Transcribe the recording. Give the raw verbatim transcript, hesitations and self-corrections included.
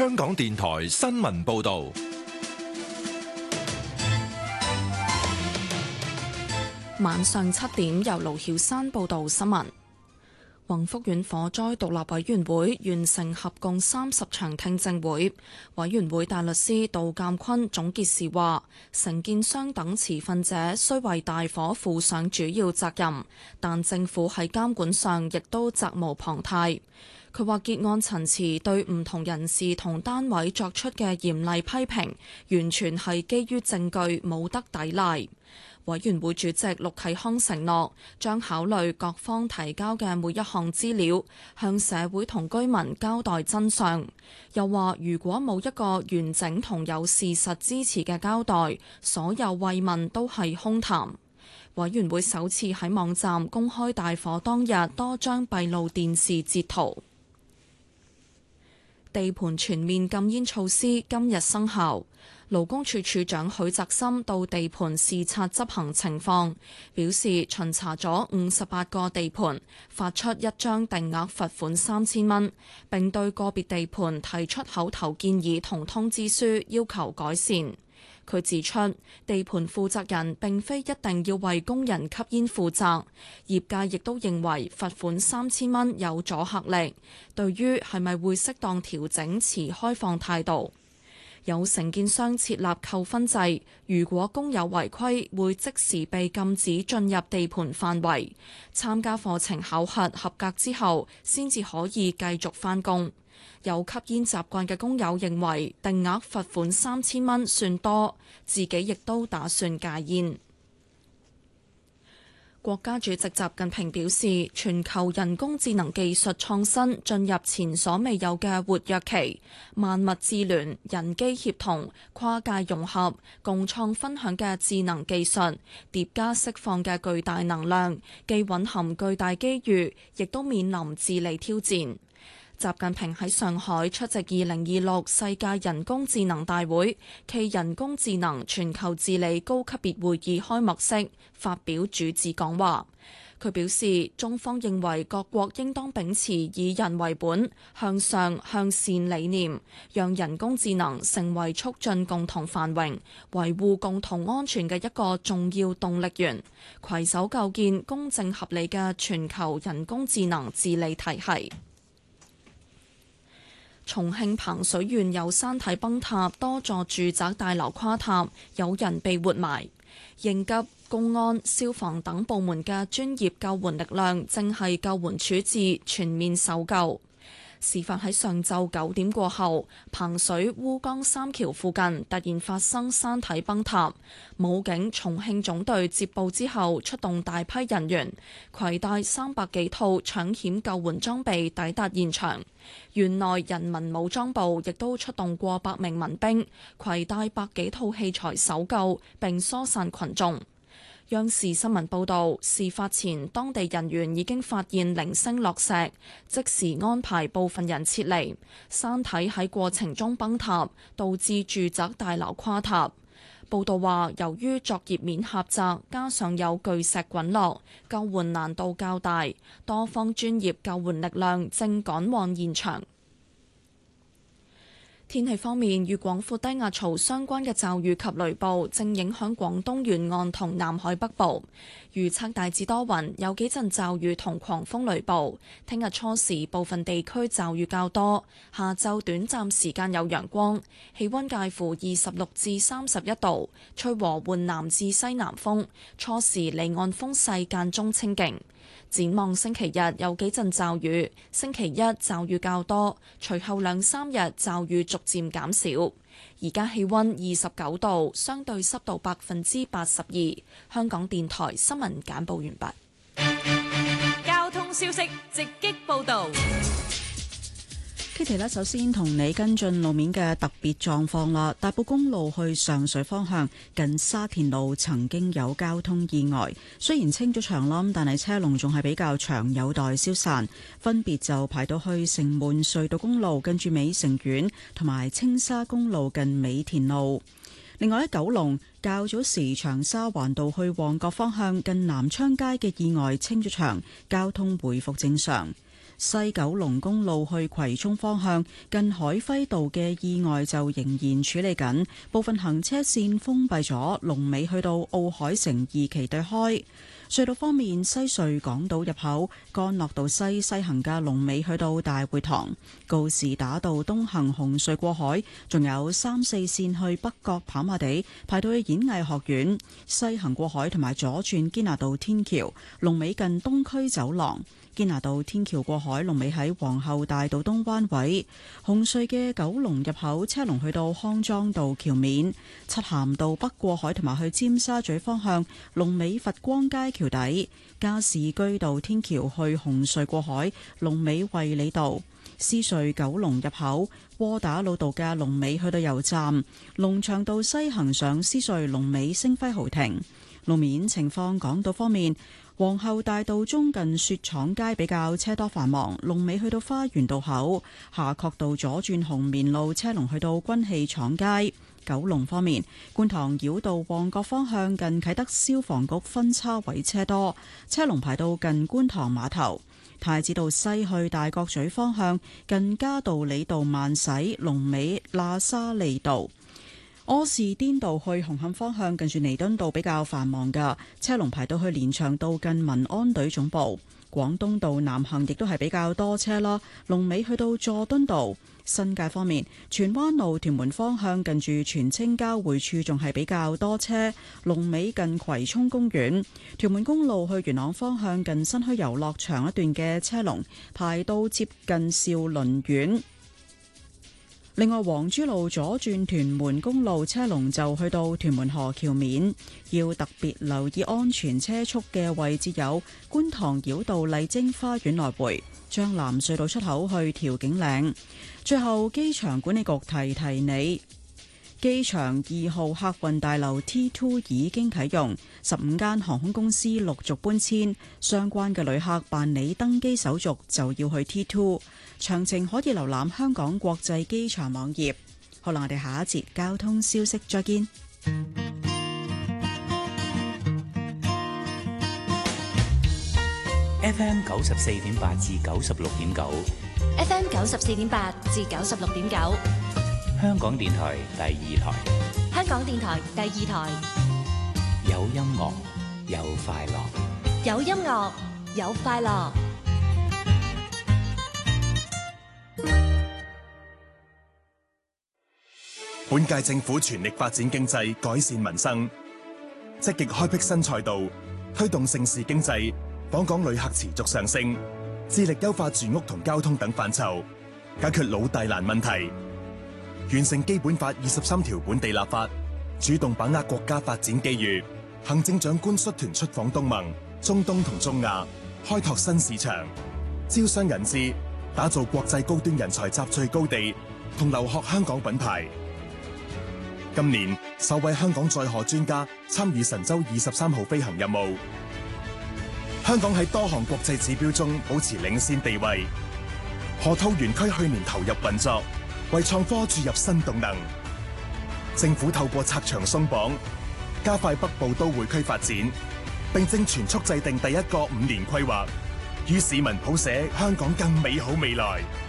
香港電台新聞報道。 晚上七點，由盧曉山報道新聞。宏福苑火災獨立委員會完成合共三十場聽證會，委員會大律師杜鑑坤總結時話，承建商等持份者須為大火負上主要責任，但政府喺監管上亦都責無旁貸。佢話結案陳詞對唔同人士同單位作出嘅嚴厲批評，完全係基於證據，冇得抵賴。委員會主席陸啟康承諾將考慮各方提交嘅每一項資料，向社會同居民交代真相。又話如果冇一個完整同有事實支持嘅交代，所有慰問都係空談。委員會首次喺網站公開大火當日多張閉路電視截圖。地盤全面禁煙措施今日生效。勞工處處長許澤森到地盤視察執行情況，表示巡查咗五十八個地盤，發出一張定額罰款三千蚊，並對個別地盤提出口頭建議同通知書，要求改善。佢指出，地盤負責人並非一定要為工人吸煙負責，業界亦都認為罰款三千蚊有阻嚇力，對於係咪會適當調整持開放態度。有承建商設立扣分制，如果工友違規，會即時被禁止進入地盤範圍。參加課程考核合格之後，先至可以繼續返工。有吸煙習慣嘅工友認為定額罰款三千蚊算多，自己亦都打算戒煙。國家主席習近平表示，全球人工智能技術創新進入前所未有嘅活躍期，萬物智聯、人機協同、跨界融合、共創分享嘅智能技術，疊加釋放嘅巨大能量，既蘊含巨大機遇，亦都面臨智利挑戰。習近平喺上海出席二零二六世界人工智能大會暨人工智能全球治理高級別會議開幕式發表主旨講話。佢表示，中方認為各國應當秉持以人為本、向上向善理念，讓人工智能成為促進共同繁榮、維護共同安全嘅一個重要動力源，攜手構建公正合理嘅全球人工智能治理體系。重慶彭水縣有山體崩塌，多座住宅大樓垮塌，有人被活埋。應急、公安、消防等部門嘅專業救援力量正係救援處置、全面搜救。事發喺上晝九點過後，彭水烏江三橋附近突然發生山體崩塌，武警重慶總隊接報之後出動大批人員，攜帶三百幾套搶險救援裝備抵達現場。縣內人民武裝部亦都出動過百名民兵，攜帶百幾套器材搜救並疏散群眾。央視新聞報導，事發前當地人員已經發現零星落石，即時安排部分人撤離。山體喺過程中崩塌，導致住宅大樓垮塌。報導話，由於作業面狹窄，加上有巨石滾落，救援難度較大，多方專業救援力量正趕往現場。天氣方面，與廣闊低壓槽相關嘅驟雨及雷暴正影響廣東沿岸同南海北部。預測大致多雲，有幾陣驟雨同狂風雷暴。聽日初時部分地區驟雨較多，下晝短暫時間有陽光，氣溫介乎二十六至三十一度，吹和緩南至西南風，初時離岸風勢間中清勁。展望星期日有幾陣驟雨，星期一驟雨較多，隨後兩三日驟雨逐漸減少。而家氣溫二十九度，相對濕度百分之八十二。香港電台新聞簡報完畢。 交通消息直擊報道。 Kitty 咧，首先同你跟進路面嘅特別狀況啦。大埔公路去上水方向近沙田路曾經有交通意外，雖然清咗場啦，但係車龍仲係比較長，有待消散。分別就排到去城門隧道公路近住美城苑，同埋青沙公路近美田路。另外喺九龍較早時長沙灣道去旺角方向近南昌街嘅意外清咗場，交通回復正常。 西九龍公路去葵涌方向近海輝道嘅意外就仍然處理緊，部分行車線封閉咗，龍尾去到奧海城二期對開。隧道方面，西隧港島入口干諾道西西行嘅龍尾去到大會堂，告士打道東行紅隧過海，仲有三四線去北角跑馬地排到去演藝學院，西行過海同埋左轉堅拿道天橋，龍尾近東區走廊。堅拿道天橋過海龍尾喺皇后大道東灣位，紅隧嘅九龍入口車龍去到康莊道橋面，漆咸道北過海同埋去尖沙咀方向龍尾佛光街橋底，加士居道天橋去紅隧過海龍尾衛理道，獅隧九龍入口窩打老道嘅龍尾去到油站，龍翔道西行上獅隧龍尾星輝豪庭。路面情況，港島方面，皇后大道中近雪廠街比較車多繁忙，龍尾去到花園道口，夏慤道左轉紅棉路車龍去到軍器廠街。九龍方面，觀塘繞道旺角方向近啟德消防局分叉位車多，車龍排到近觀塘碼頭。太子道西去大角咀方向近嘉道理道慢駛，龍尾喇沙利道。柯士甸道去紅磡方向近住彌敦道比較繁忙嘅車龍排到去連翔道近民安隊總部。廣東道南行亦都係比較多車啦，龍尾去到佐敦道。新界方面，荃灣路屯門方向近住荃青交匯處仲係比較多車，龍尾近葵涌公園。屯門公路去元朗方向近新墟遊樂場一段嘅車龍排到接近兆麟苑。另外，黃珠路左轉屯門公路車龍就去到屯門河橋面，要特別留意安全車速嘅位置有觀塘繞道麗晶花園來回、將藍隧道出口去調景嶺。最後，機場管理局提提你，機場二號客運大樓 T 二 已經啟用，十五間航空公司陸續搬遷，相關嘅旅客辦理登機手續就要去 T 二。詳情可以瀏覽香港國際機場網頁。好啦，我哋下一節交通消息再見。 F M 九十四點八至九十六點九 F M 九十四點八至九十六點九， 香港電台第二台。 香港電台第二台， 有音樂，有快樂， 有音樂，有快樂。 本屆政府全力發展經濟，改善民生，積極開闢新賽道，推動盛事經濟，訪港旅客持續上升，致力優化住屋同交通等範疇，解決老大難問題，完成基本法二十三條本地立法，主動把握國家發展機遇。行政長官率團出訪東盟、中東同中亞，開拓新市場，招商引資，打造國際高端人才集聚高地同留學香港品牌。今年首位香港載荷專家參與神舟二十三號飛行任務，香港喺多項國際指標中保持領先地位。河套園區去年投入運作，為創科注入新動能。政府透過拆牆鬆綁，加快北部都會區發展，並正全速制定第一個五年規劃，與市民譜寫香港更美好未來。